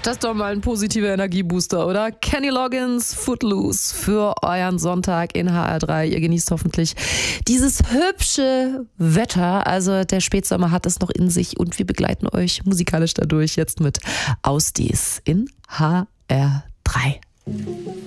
Das ist doch mal ein positiver Energiebooster, oder? Kenny Loggins, Footloose für euren Sonntag in HR3. Ihr genießt hoffentlich dieses hübsche Wetter. Also der Spätsommer hat es noch in sich und wir begleiten euch musikalisch dadurch jetzt mit Ausdies in HR3.